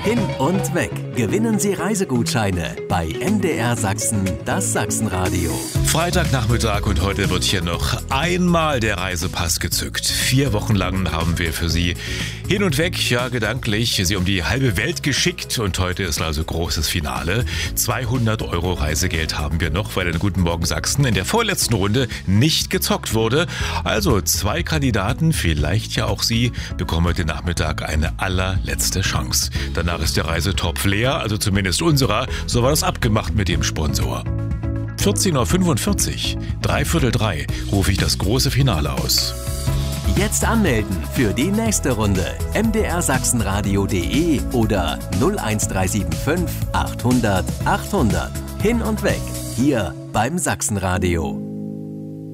Hin und weg. Gewinnen Sie Reisegutscheine bei MDR Sachsen, das Sachsenradio. Freitagnachmittag und heute wird hier noch einmal der Reisepass gezückt. 4 Wochen lang haben wir für Sie hin und weg, ja gedanklich, Sie um die halbe Welt geschickt und heute ist also großes Finale. 200 € Reisegeld haben wir noch, weil in Guten Morgen Sachsen in der vorletzten Runde nicht gezockt wurde. Also 2 Kandidaten, vielleicht ja auch Sie, bekommen heute Nachmittag eine allerletzte Chance. Danach ist der Reisetopf leer, also zumindest unserer. So war das abgemacht mit dem Sponsor. 14.45 Uhr, 2:45 rufe ich das große Finale aus. Jetzt anmelden für die nächste Runde. mdrsachsenradio.de oder 01375 800 800. Hin und weg, hier beim Sachsenradio.